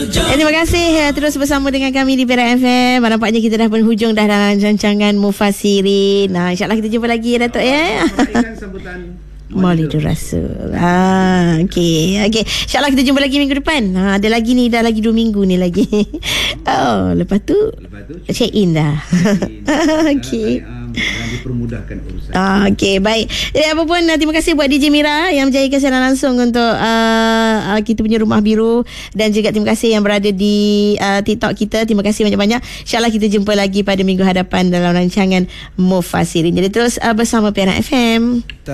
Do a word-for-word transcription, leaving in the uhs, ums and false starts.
Eh, terima kasih uh, terus bersama dengan kami di Perak F M. Nampaknya kita dah penhujung dah dalam rancangan Mufassirin. Nah, insyaAllah kita jumpa lagi Datuk ya. Sambutan Maulidur Rasul. Ah, okey. Okey. InsyaAllah kita jumpa lagi minggu depan. Ha, ada lagi ni, dah lagi dua minggu ni lagi. Oh, lepas tu, lepas tu check in dah. Okey. Dan dipermudahkan urusan. Ah, okey, baik. Jadi apa pun, terima kasih buat D J Mira yang menjayakan siaran langsung untuk uh, kita punya Rumah Biru, dan juga terima kasih yang berada di uh, TikTok kita. Terima kasih banyak-banyak. InsyaAllah kita jumpa lagi pada minggu hadapan dalam rancangan Mufassirin. Jadi terus uh, bersama Perak F M.